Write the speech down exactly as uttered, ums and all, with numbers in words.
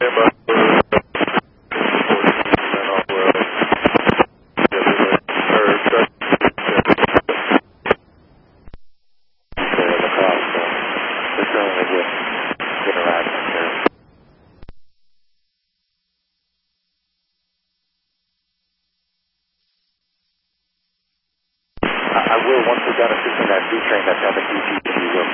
I will, once we're done assisting that B train that's at the D G, we will